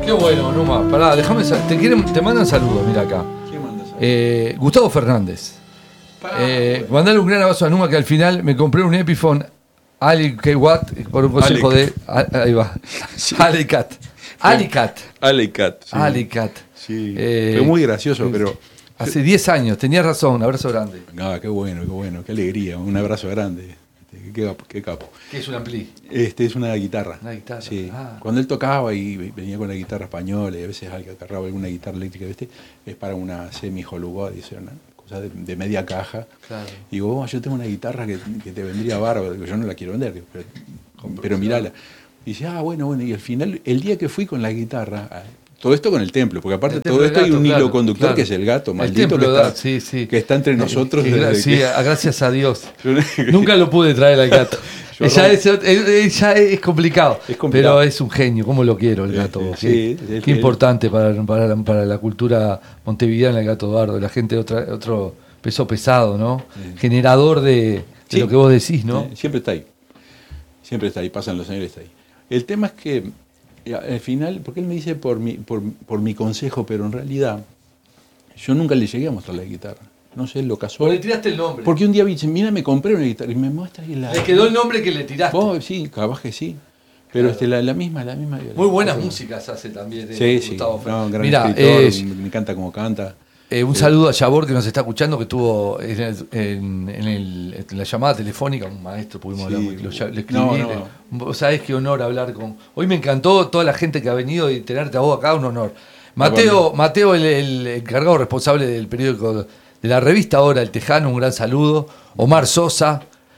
Qué bueno, Numa. Pará, déjame. Te mandan saludos, mira acá. ¿Quién manda saludos? Gustavo Fernández. Mandale un gran abrazo a Numa, que al final me compré un Epiphone Ali-K-Watt por un consejo de. Ahí va. Sí. Alicat. Alicat. Alicat. Sí. Alicat. Sí. Fue muy gracioso, pero. Hace 10 años, tenías razón, abrazo grande. Ah, qué bueno, qué alegría, un abrazo grande. Qué capo. ¿Qué es un ampli? Es una guitarra. Una guitarra. Sí. Ah. Cuando él tocaba y venía con la guitarra española y a veces agarraba alguna guitarra eléctrica, ¿viste? Es para una semi-hollow, dice, una cosa de media caja. Claro. Y digo, yo tengo una guitarra que te vendría bárbaro, digo, yo no la quiero vender, digo, pero mirala. Y dice, bueno, y al final, el día que fui con la guitarra, todo esto con el templo, porque aparte de todo esto hay un hilo conductor que es el gato maldito que está entre nosotros. Gracias a Dios. Nunca lo pude traer al gato. Ya es complicado, pero es un genio, ¿cómo lo quiero el gato? Qué importante para la cultura montevideana el gato Eduardo, la gente otro peso pesado, ¿no? Sí. Generador de lo que vos decís, ¿no? Siempre está ahí, pasan los años y está ahí. El tema es que al final, porque él me dice por mi consejo, pero en realidad yo nunca le llegué a mostrar la guitarra. No sé, lo casual. ¿O le tiraste el nombre? Porque un día dice, mira, me compré una guitarra y me muestra y le quedó el nombre que le tiraste. Sí, capaz que sí. Pero claro. la misma. Muy buenas músicas hace también Gustavo. No, un gran escritor, me encanta cómo canta. Un saludo a Yabor, que nos está escuchando, que estuvo en la llamada telefónica, un maestro, pudimos hablar, le escribí. ¿Sabés qué honor hablar con...? Hoy me encantó toda la gente que ha venido y tenerte a vos acá, un honor. Mateo, el encargado responsable del periódico, de la revista Ahora, El Tejano, un gran saludo. Omar Sosa.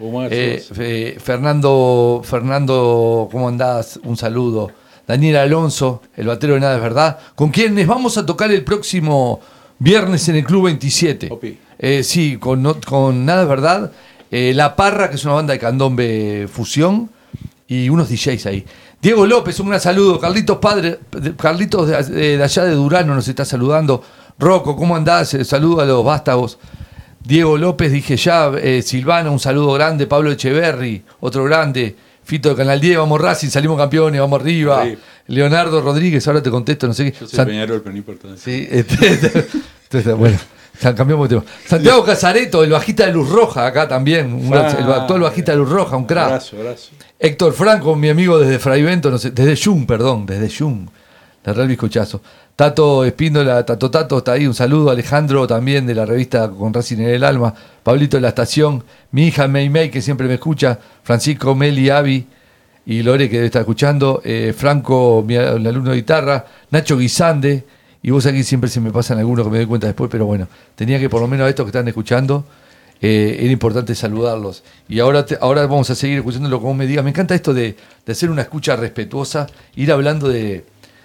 Fernando, ¿cómo andás? Un saludo. Daniel Alonso, el batero de Nada es Verdad, con quienes vamos a tocar el próximo viernes en el Club 27. Sí, con Nada es Verdad. La Parra, que es una banda de candombe fusión, y unos DJs ahí. Diego López, un gran saludo. Carlitos de allá de Durano nos está saludando. Rocco, ¿cómo andás? Saludo a los vástagos. Diego López, dije ya. Silvana, un saludo grande. Pablo Echeverri, otro grande. Fito de Canal 10, vamos Racing, salimos campeones, vamos arriba. Sí. Leonardo Rodríguez, ahora te contesto, no sé qué. Yo soy Peñarol, pero no importa. Sí, bueno, cambiamos de tema. Santiago Casareto, el bajista de Luz Roja, acá también, el actual bajista de Luz Roja, un crack. Abrazo. Héctor Franco, mi amigo desde Fraivento, no sé, desde Jung, de Real Bizcochazo. Tato Espíndola, Tato está ahí, un saludo. Alejandro también de la revista Con Racing en el Alma. Pablito de la Estación, mi hija May, que siempre me escucha. Francisco, Meli, Avi y Lore, que debe estar escuchando. Franco, el alumno de guitarra. Nacho Guisande. Y vos aquí siempre se me pasan algunos que me doy cuenta después, pero bueno, tenía que por lo menos a estos que están escuchando, era importante saludarlos. Y ahora vamos a seguir escuchándolo como me diga. Me encanta esto de hacer una escucha respetuosa, ir hablando de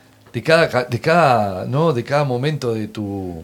cada momento de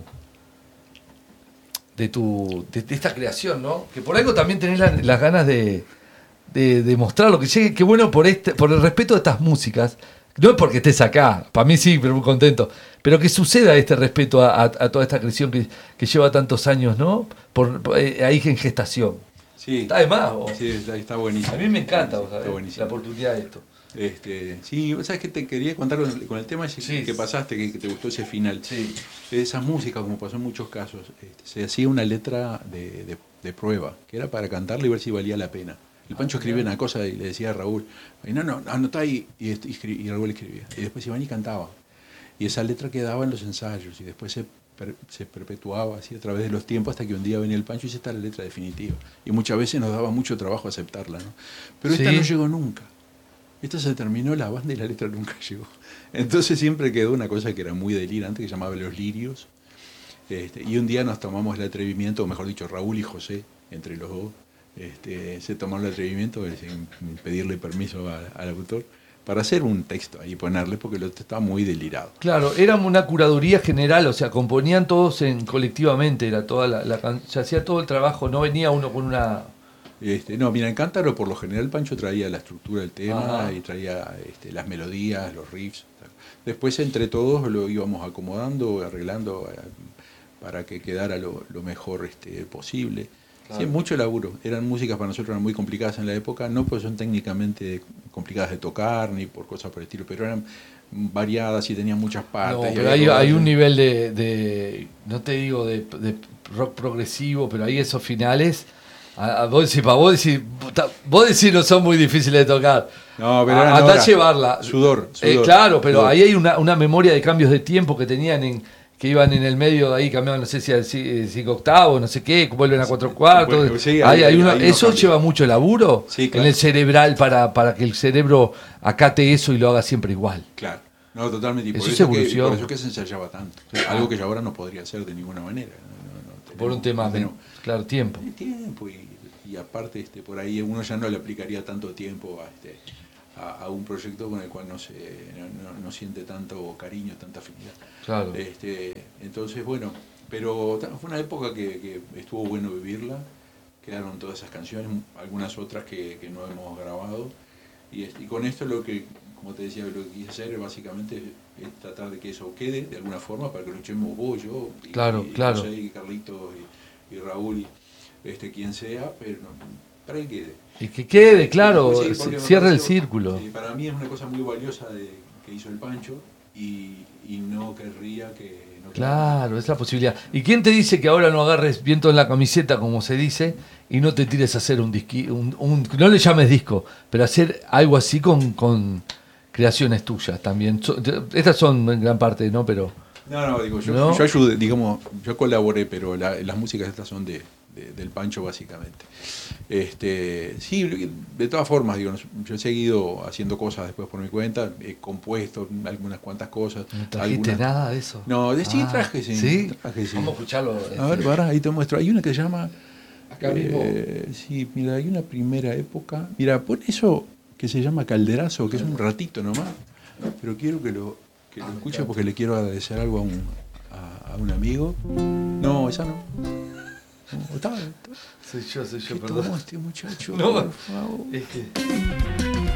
esta creación, ¿no? Que por algo también tenés las ganas de mostrar lo que llegue. Qué bueno por el respeto de estas músicas. No es porque estés acá, para mí sí, pero muy contento. Pero que suceda este respeto a toda esta creación que lleva tantos años, ¿no? Ahí en gestación. Sí. ¿Está de más? ¿O? Sí, está buenísimo. A mí me encanta, ¿vos sabés? Buenísimo. La oportunidad de esto. Sí, ¿sabes qué te quería contar con el tema ese que pasaste, que te gustó ese final? Sí. Esas músicas, como pasó en muchos casos, se hacía una letra de prueba, que era para cantarla y ver si valía la pena. El Pancho escribía una cosa y le decía a Raúl, no, anotá ahí, y Raúl escribía. Y después iban y cantaba. Y esa letra quedaba en los ensayos y después se perpetuaba así a través de los tiempos hasta que un día venía el Pancho y esta es la letra definitiva. Y muchas veces nos daba mucho trabajo aceptarla, ¿no? Pero esta no llegó nunca. Esta se terminó la banda y la letra nunca llegó. Entonces siempre quedó una cosa que era muy delirante, que se llamaba Los Lirios. Y un día nos tomamos el atrevimiento, o mejor dicho, Raúl y José, entre los dos, se tomaron el atrevimiento de pedirle permiso al autor para hacer un texto y ponerle, porque el otro estaba muy delirado. Claro, era una curaduría general, o sea, componían todos colectivamente, era toda se hacía todo el trabajo, no venía uno con una... No, mira, en Cántaro por lo general Pancho traía la estructura del tema y traía las melodías, los riffs. Después entre todos lo íbamos acomodando, arreglando para que quedara lo mejor posible. Sí, mucho laburo. Eran músicas para nosotros eran muy complicadas en la época, no porque son técnicamente complicadas de tocar ni por cosas por el estilo, pero eran variadas y tenían muchas partes. No, pero hay un nivel no te digo de rock progresivo, pero hay esos finales. Vos decís no son muy difíciles de tocar. No, pero andá a llevarla. Sudor. Claro, pero sudor. ahí hay una memoria de cambios de tiempo que tenían que iban en el medio de ahí, cambiaban, no sé si al 5 octavos, no sé qué, vuelven a 4 cuartos. Bueno, sí, eso lleva mucho laburo sí, claro. en el cerebral para que el cerebro acate eso y lo haga siempre igual. Claro, no, totalmente. Y por Eso es eso evolución. por eso que se ensayaba tanto. Algo que ya ahora no podría hacer de ninguna manera. Por un tema de tiempo. Tiempo y aparte por ahí uno ya no le aplicaría tanto tiempo a un proyecto con el cual no siente tanto cariño, tanta afinidad. Claro. Entonces, bueno, pero fue una época que estuvo bueno vivirla. Quedaron todas esas canciones, algunas otras que no hemos grabado. Y con esto como te decía, lo que quise hacer básicamente es tratar de que eso quede de alguna forma para que luchemos vos, yo, claro. José, y Carlitos y Raúl, quien sea, pero para que quede. Y que quede, claro, Sí, cierre el círculo. Para mí es una cosa muy valiosa que hizo el Pancho y no querría que... No claro, es la posibilidad. ¿Y quién te dice que ahora no agarres viento en la camiseta, como se dice, y no te tires a hacer no le llames disco, pero hacer algo así con creaciones tuyas también? Estas son en gran parte, ¿no? Pero... No, digo, yo ayudé, digamos, yo colaboré, pero las músicas estas son del Pancho básicamente. Sí, de todas formas, digo, yo he seguido haciendo cosas después por mi cuenta, he compuesto algunas cuantas cosas. ¿No trajiste nada de eso? No, sí traje, sí. ¿Sí? Traje, sí. Vamos a escucharlo. A ver, para, ahí te muestro. Hay una que se llama... Acá mismo. Sí, mira, hay una primera época. Mira, pon eso que se llama Calderazo, que es un ratito nomás, pero quiero que lo escuche porque le quiero agradecer algo a un amigo. No, esa no. Soy yo, ¿Qué perdón. tomó este muchacho? No, por favor.